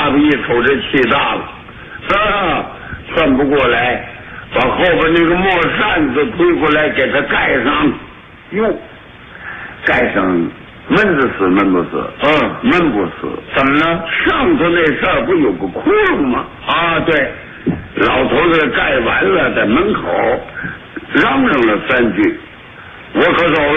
子一瞅这气大了，转不过来，把后边那个墨扇子推过来给他盖上。哟，盖上闷子死闷不死？闷不死。 怎么呢？ 上头那事儿不有个窟窿吗？ 啊，对， 老头子盖完了，在门口嚷嚷了3句：“我可走